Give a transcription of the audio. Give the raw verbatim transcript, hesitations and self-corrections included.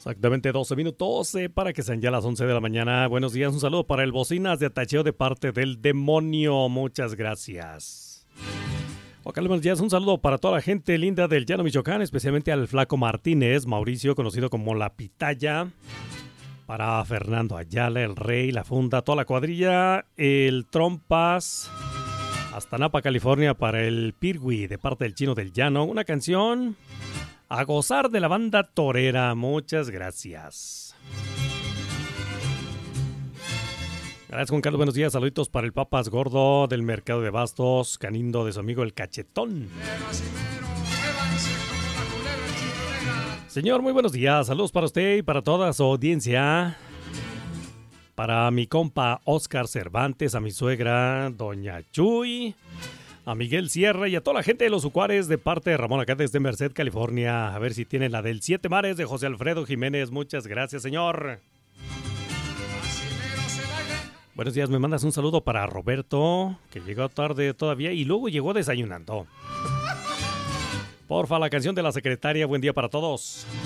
Exactamente doce minutos eh, para que sean ya las once de la mañana. Buenos días, un saludo para el Bocinas de Atacheo de parte del demonio. Muchas gracias. Acá buenos días, un saludo para toda la gente linda del Llano Michoacán, especialmente al Flaco Martínez, Mauricio, conocido como La Pitaya. Para Fernando Ayala, el Rey, la Funda, toda la cuadrilla, el Trompas. Hasta Napa, California, para el Pirgui, de parte del Chino del Llano. Una canción a gozar de la banda torera. Muchas gracias. Gracias, Juan Carlos. Buenos días. Saluditos para el Papas Gordo del Mercado de Bastos, canindo de su amigo el Cachetón. Señor, muy buenos días. Saludos para usted y para toda su audiencia. Para mi compa Oscar Cervantes, a mi suegra Doña Chuy, a Miguel Sierra y a toda la gente de los Ucuares de parte de Ramón acá desde Merced, California. A ver si tienen la del Siete Mares de José Alfredo Jiménez. Muchas gracias, señor. Buenos días, me mandas un saludo para Roberto, que llegó tarde todavía y luego llegó desayunando. Porfa, la canción de la secretaria. Buen día para todos.